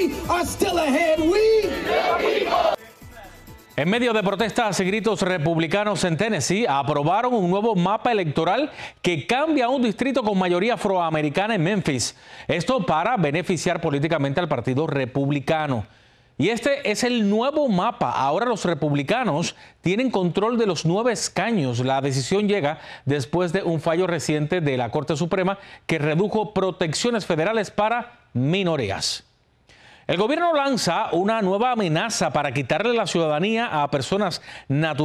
We are still ahead. En medio de protestas y gritos republicanos en Tennessee, aprobaron un nuevo mapa electoral que cambia un distrito con mayoría afroamericana en Memphis. Esto para beneficiar políticamente al Partido Republicano. Y este es el nuevo mapa. Ahora los republicanos tienen control de los 9 escaños. La decisión llega después de un fallo reciente de la Corte Suprema que redujo protecciones federales para minorías. El gobierno lanza una nueva amenaza para quitarle la ciudadanía a personas naturales